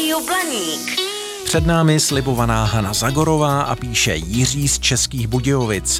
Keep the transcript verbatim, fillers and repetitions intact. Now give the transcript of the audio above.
Rádio Blaník. Před námi slibovaná Hana Zagorová a píše Jiří z Českých Budějovic.